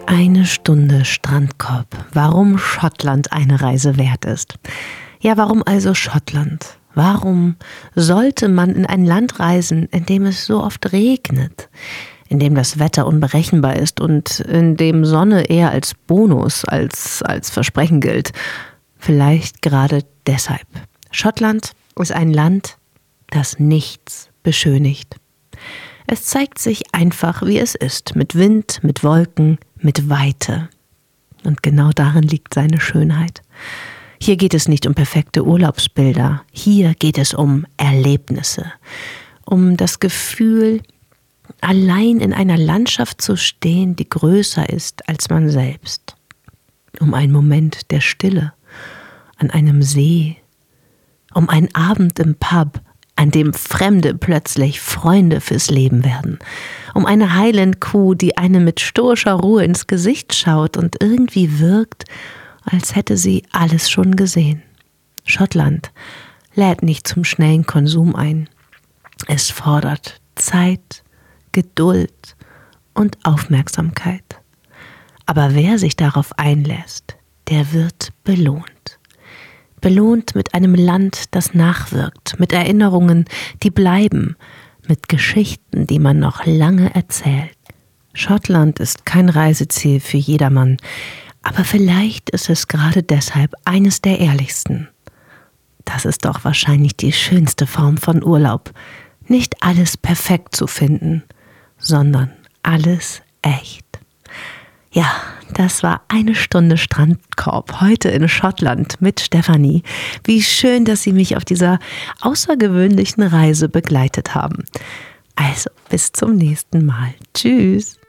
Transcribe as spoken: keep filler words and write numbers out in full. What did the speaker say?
Eine Stunde Strandkorb. Warum Schottland eine Reise wert ist. Ja, warum also Schottland? Warum sollte man in ein Land reisen, in dem es so oft regnet, in dem das Wetter unberechenbar ist und in dem Sonne eher als Bonus als als Versprechen gilt? Vielleicht gerade deshalb. Schottland ist ein Land, das nichts beschönigt. Es zeigt sich einfach, wie es ist, mit Wind, mit Wolken, mit Weite. Und genau darin liegt seine Schönheit. Hier geht es nicht um perfekte Urlaubsbilder, hier geht es um Erlebnisse, um das Gefühl, allein in einer Landschaft zu stehen, die größer ist als man selbst. Um einen Moment der Stille an einem See, um einen Abend im Pub, an dem Fremde plötzlich Freunde fürs Leben werden, um eine Highland-Kuh, die einem mit stoischer Ruhe ins Gesicht schaut und irgendwie wirkt, als hätte sie alles schon gesehen. Schottland lädt nicht zum schnellen Konsum ein. Es fordert Zeit, Geduld und Aufmerksamkeit. Aber wer sich darauf einlässt, der wird belohnt. Belohnt mit einem Land, das nachwirkt, mit Erinnerungen, die bleiben, mit Geschichten, die man noch lange erzählt. Schottland ist kein Reiseziel für jedermann, aber vielleicht ist es gerade deshalb eines der ehrlichsten. Das ist doch wahrscheinlich die schönste Form von Urlaub. Nicht alles perfekt zu finden, sondern alles echt. Ja, das war eine Stunde Strandkorb heute in Schottland mit Stefanie. Wie schön, dass Sie mich auf dieser außergewöhnlichen Reise begleitet haben. Also, bis zum nächsten Mal. Tschüss.